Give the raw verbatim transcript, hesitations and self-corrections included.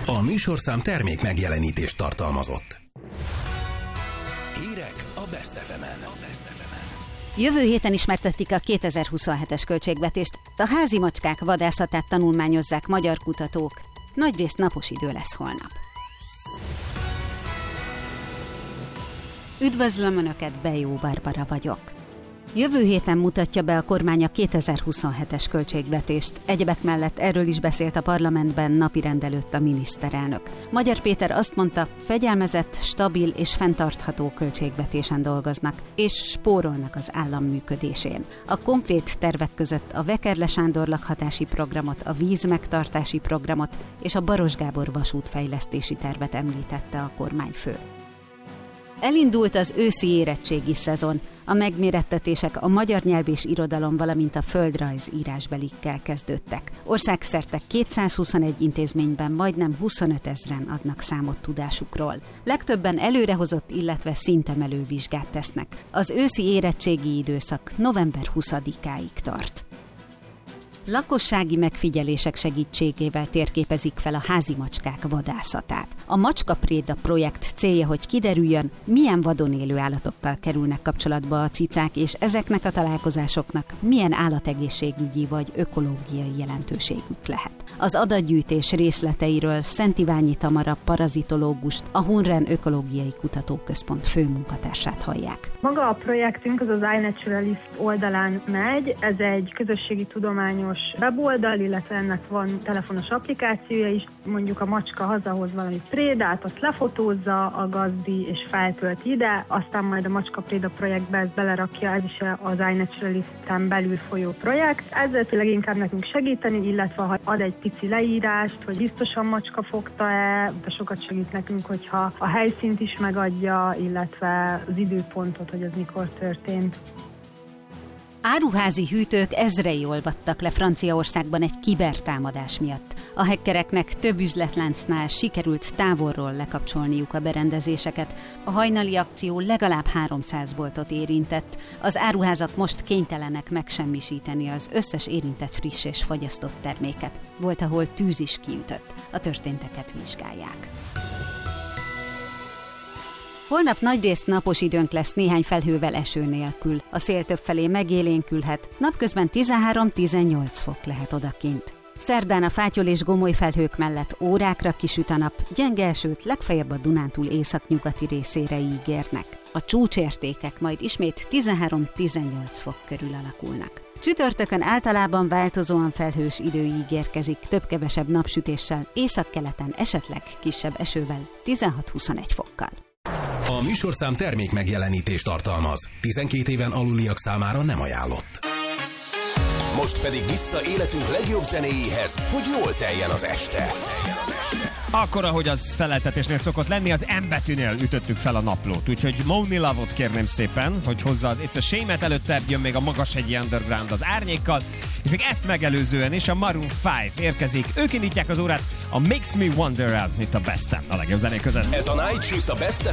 A műsorszám termék megjelenítést tartalmazott. Hírek a Best ef emen. Jövő héten ismertetik a kétezer-huszonhetes költségvetést. A házi macskák vadászatát tanulmányozzák magyar kutatók. Nagyrészt napos idő lesz holnap. Üdvözlöm Önöket, Bejó Barbara vagyok. Jövő héten mutatja be a kormány a kétezer-huszonhetes költségvetést. Egyebek mellett erről is beszélt a parlamentben napirend előtt a miniszterelnök. Magyar Péter azt mondta, fegyelmezett, stabil és fenntartható költségvetésen dolgoznak, és spórolnak az állam működésén. A konkrét tervek között a Vekerle Sándor lakhatási programot, a vízmegtartási programot és a Baros Gábor vasútfejlesztési tervet említette a kormányfő. Elindult az őszi érettségi szezon. A megmérettetések a magyar nyelv és irodalom, valamint a földrajz írásbelikkel kezdődtek. Országszerte kétszázhuszonegy intézményben majdnem huszonöt ezren adnak számot tudásukról. Legtöbben előrehozott, illetve szintemelő vizsgát tesznek. Az őszi érettségi időszak november huszadikáig tart. Lakossági megfigyelések segítségével térképezik fel a házi macskák vadászatát. A Macskapréda projekt célja, hogy kiderüljön, milyen vadon élő állatokkal kerülnek kapcsolatba a cicák, és ezeknek a találkozásoknak milyen állategészségügyi vagy ökológiai jelentőségük lehet. Az adatgyűjtés részleteiről Szent Iványi Tamara parazitológust, a Hunren Ökológiai Kutatóközpont főmunkatársát hallják. Maga a projektünk az az iNaturalist oldalán megy, ez egy közösségi tudományos weboldal, illetve ennek van telefonos applikációja is. Mondjuk a macska hazahoz valami prédát, azt lefotózza a gazdi és feltölt ide, aztán majd a Macskapréda projektbe ezt belerakja, ez is az iNaturalisten belül folyó projekt. Ezzel tényleg inkább nekünk segíteni, illetve ha ad egy pici leírást, hogy biztosan macska fogta-e, de sokat segít nekünk, hogyha a helyszínt is megadja, illetve az időpontot, hogy az mikor történt. Áruházi hűtők ezrei olvadtak le Franciaországban egy kibertámadás miatt. A hackereknek több üzletláncnál sikerült távolról lekapcsolniuk a berendezéseket. A hajnali akció legalább háromszáz boltot érintett. Az áruházak most kénytelenek megsemmisíteni az összes érintett friss és fagyasztott terméket. Volt, ahol tűz is kiütött. A történteket vizsgálják. Holnap nagyrészt napos időnk lesz néhány felhővel eső nélkül. A szél többfelé megélénkülhet, napközben tizenhárom-tizennyolc fok lehet odakint. Szerdán a fátyol és gomoly felhők mellett órákra kisüt a nap, gyenge esőt legfeljebb a Dunántúl északnyugati részére ígérnek. A csúcsértékek majd ismét tizenhárom-tizennyolc fok körül alakulnak. Csütörtökön általában változóan felhős idő ígérkezik, több-kevesebb napsütéssel, északkeleten esetleg kisebb esővel, tizenhat-huszonegy fokkal. A műsorszám termék megjelenítést tartalmaz. tizenkét éven aluliak számára nem ajánlott. Most pedig vissza életünk legjobb zenéjéhez, hogy jól teljen az este. Akkor, ahogy az feleltetésnél szokott lenni, az M betűnél ütöttük fel a naplót. Úgyhogy Moni Love-ot kérném szépen, hogy hozza az It's a Shame-et, előtte jön még a Magashegyi Underground az Árnyékkal, és még ezt megelőzően is a Maroon öt érkezik. Ők indítják az órát a Makes Me Wonder-rel, itt a Best-en, a legjobb zenék között. Ez a Night Shift a Best ef